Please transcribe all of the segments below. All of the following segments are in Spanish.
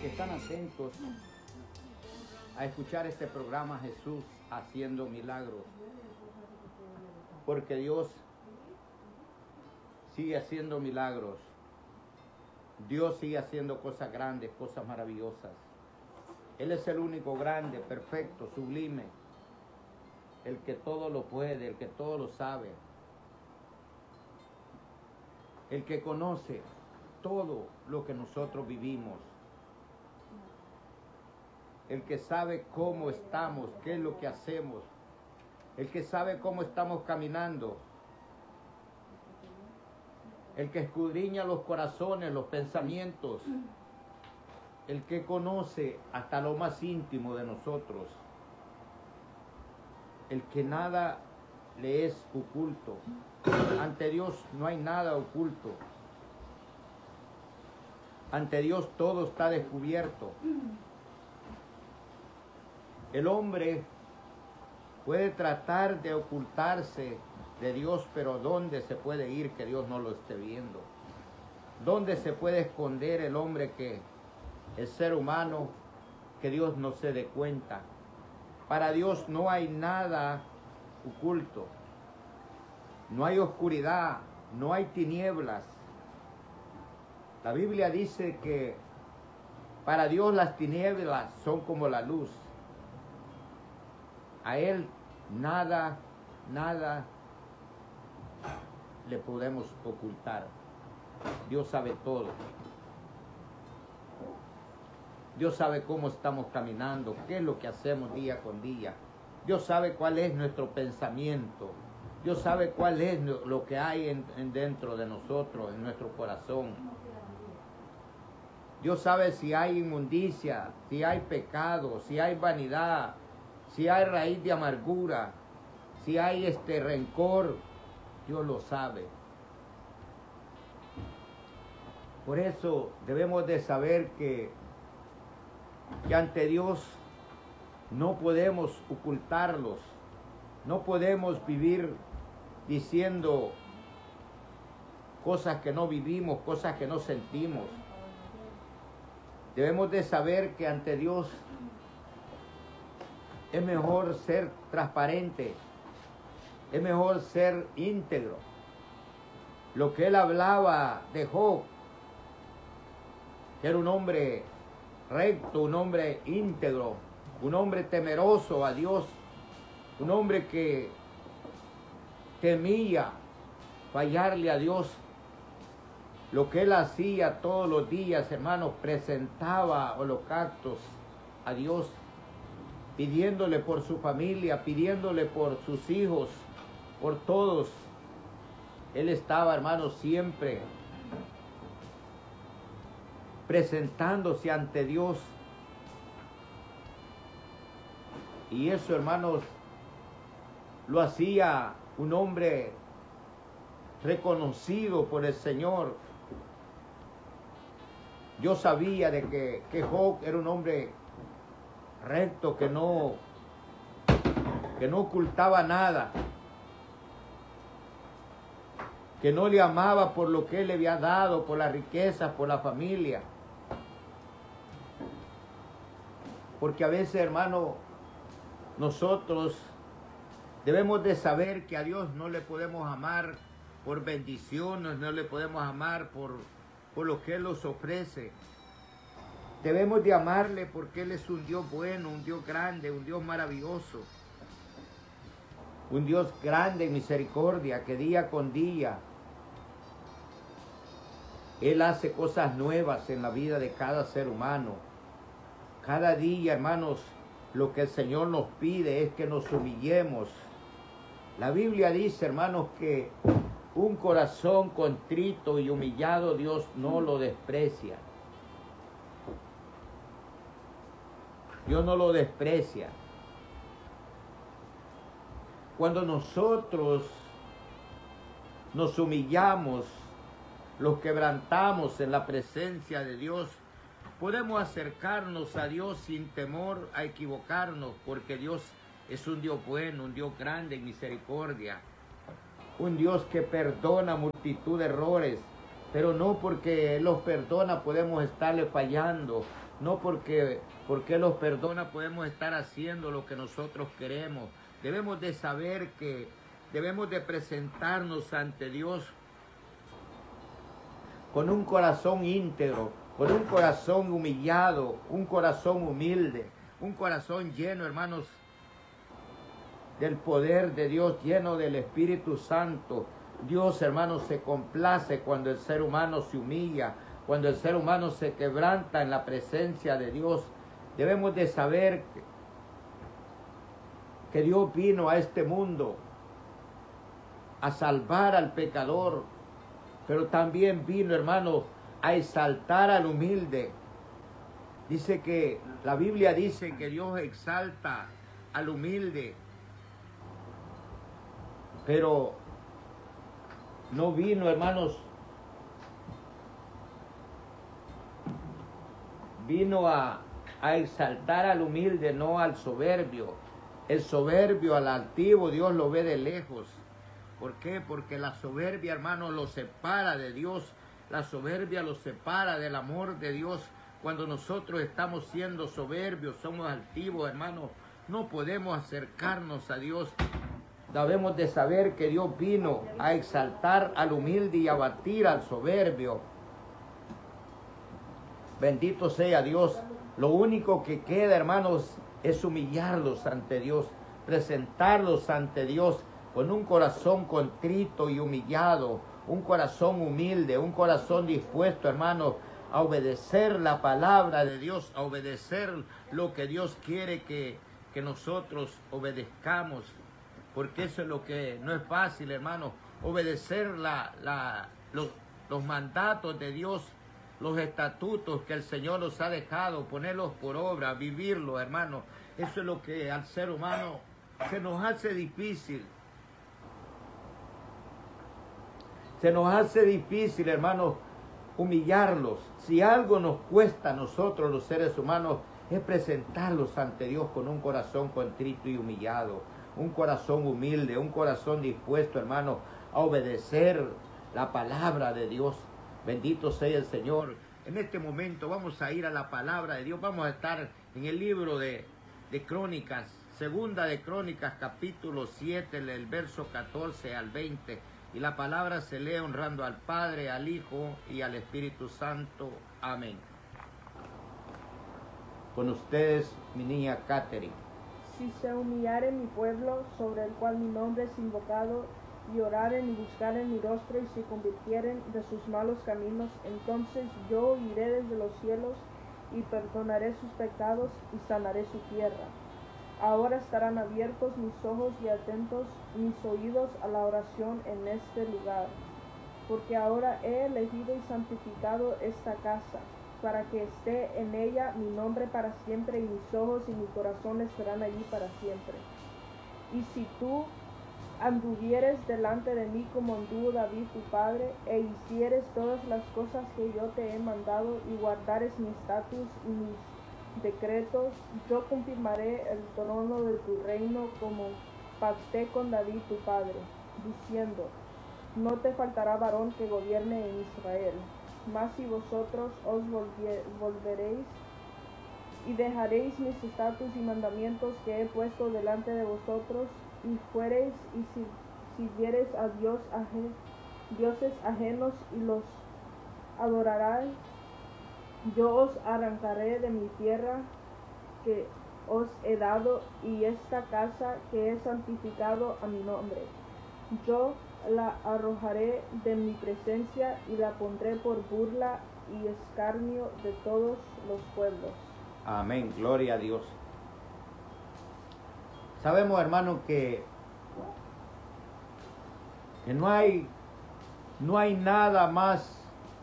que están atentos a escuchar este programa Jesús haciendo milagros. Porque Dios sigue haciendo milagros. Dios sigue haciendo cosas grandes, cosas maravillosas. Él es el único grande, perfecto, sublime. El que todo lo puede, el que todo lo sabe. El que conoce todo lo que nosotros vivimos. El que sabe cómo estamos, qué es lo que hacemos. El que sabe cómo estamos caminando. El que escudriña los corazones, los pensamientos. El que conoce hasta lo más íntimo de nosotros. El que nada le es oculto. Ante Dios no hay nada oculto. Ante Dios todo está descubierto. El hombre puede tratar de ocultarse de Dios, pero ¿dónde se puede ir que Dios no lo esté viendo? ¿Dónde se puede esconder el hombre que el ser humano que Dios no se dé cuenta? Para Dios no hay nada oculto. No hay oscuridad, no hay tinieblas. La Biblia dice que para Dios las tinieblas son como la luz. A Él nada le podemos ocultar. Dios sabe todo. Dios sabe cómo estamos caminando, qué es lo que hacemos día con día. Dios sabe cuál es nuestro pensamiento. Dios sabe cuál es lo que hay dentro de nosotros, en nuestro corazón. Dios sabe si hay inmundicia, si hay pecado, si hay vanidad, si hay raíz de amargura, si hay rencor. Dios lo sabe. Por eso debemos de saber que ante Dios no podemos ocultarlos. No podemos vivir diciendo cosas que no vivimos, cosas que no sentimos. Debemos de saber que ante Dios es mejor ser transparente, es mejor ser íntegro. Lo que él hablaba de Job, que era un hombre recto, un hombre íntegro, un hombre temeroso a Dios, un hombre que temía fallarle a Dios. Lo que él hacía todos los días, hermanos, presentaba holocaustos a Dios, pidiéndole por su familia, pidiéndole por sus hijos, por todos. Él estaba, hermanos, siempre presentándose ante Dios. Y eso, hermanos, lo hacía un hombre reconocido por el Señor. Yo sabía de que Job era un hombre recto, que no ocultaba nada, que no le amaba por lo que él le había dado, por la riqueza, por la familia. Porque a veces, hermano, nosotros debemos de saber que a Dios no le podemos amar por bendiciones, no le podemos amar por lo que Él nos ofrece. Debemos de amarle porque Él es un Dios bueno, un Dios grande, un Dios maravilloso. Un Dios grande en misericordia, que día con día Él hace cosas nuevas en la vida de cada ser humano. Cada día, hermanos, lo que el Señor nos pide es que nos humillemos. La Biblia dice, hermanos, que un corazón contrito y humillado Dios no lo desprecia. Dios no lo desprecia. Cuando nosotros nos humillamos, los quebrantamos en la presencia de Dios, podemos acercarnos a Dios sin temor a equivocarnos, porque Dios es un Dios bueno, un Dios grande en misericordia, un Dios que perdona multitud de errores, Pero no porque Él los perdona podemos estarle fallando. No porque Él los perdona podemos estar haciendo lo que nosotros queremos. Debemos de saber que debemos de presentarnos ante Dios con un corazón íntegro, con un corazón humillado, un corazón humilde, un corazón lleno, hermanos, del poder de Dios, lleno del Espíritu Santo. Dios, hermanos, se complace cuando el ser humano se humilla, cuando el ser humano se quebranta en la presencia de Dios. Debemos de saber que Dios vino a este mundo a salvar al pecador, pero también vino, hermanos, a exaltar al humilde. Dice que la Biblia dice que Dios exalta al humilde, pero no vino, hermanos, vino a exaltar al humilde, no al soberbio. El soberbio, al altivo, Dios lo ve de lejos. ¿Por qué? Porque la soberbia, hermanos, lo separa de Dios. La soberbia lo separa del amor de Dios. Cuando nosotros estamos siendo soberbios, somos altivos, hermanos, no podemos acercarnos a Dios. Debemos de saber que Dios vino a exaltar al humilde y a abatir al soberbio. Bendito sea Dios. Lo único que queda, hermanos, es humillarlos ante Dios, presentarlos ante Dios con un corazón contrito y humillado, un corazón humilde, un corazón dispuesto, hermanos, a obedecer la palabra de Dios, a obedecer lo que Dios quiere que nosotros obedezcamos. Porque eso es lo que no es fácil, hermanos, obedecer los mandatos de Dios, los estatutos que el Señor nos ha dejado, ponerlos por obra, vivirlos, hermanos. Eso es lo que al ser humano se nos hace difícil. Se nos hace difícil, hermanos, humillarlos. Si algo nos cuesta a nosotros, los seres humanos, es presentarlos ante Dios con un corazón contrito y humillado, un corazón humilde, un corazón dispuesto, hermanos, a obedecer la palabra de Dios. Bendito sea el Señor. En este momento vamos a ir a la palabra de Dios. Vamos a estar en el libro de Crónicas, segunda de Crónicas, capítulo 7, el verso 14 al 20. Y la palabra se lee honrando al Padre, al Hijo y al Espíritu Santo. Amén. Con ustedes, mi niña Catherine. Si se humillare mi pueblo, sobre el cual mi nombre es invocado, y oraren y buscaren mi rostro y se convirtieren de sus malos caminos, entonces yo iré desde los cielos y perdonaré sus pecados y sanaré su tierra. Ahora estarán abiertos mis ojos y atentos mis oídos a la oración en este lugar, porque ahora he elegido y santificado esta casa, para que esté en ella mi nombre para siempre, y mis ojos y mi corazón estarán allí para siempre. Y si tú anduvieres delante de mí como anduvo David tu padre, e hicieres todas las cosas que yo te he mandado, y guardares mis estatutos y mis decretos, yo confirmaré el trono de tu reino como pacté con David tu padre, diciendo: no te faltará varón que gobierne en Israel. Mas si vosotros os volveréis y dejaréis mis estatutos y mandamientos que he puesto delante de vosotros, y fuereis y sirviereis a dioses ajenos y los adoraréis, yo os arrancaré de mi tierra que os he dado, y esta casa que he santificado a mi nombre. Yo la arrojaré de mi presencia y la pondré por burla y escarnio de todos los pueblos. Amén, gloria a Dios. Sabemos, hermanos, que no hay nada más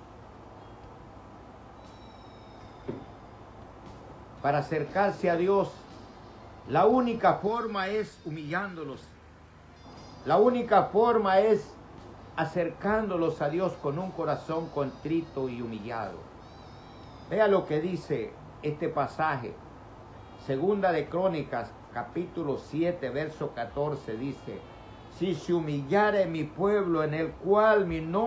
para acercarse a Dios. La única forma es humillándolos. La única forma es acercándolos a Dios con un corazón contrito y humillado. Vea lo que dice este pasaje. Segunda de Crónicas, capítulo 7, verso 14, dice: si se humillare mi pueblo, en el cual mi nombre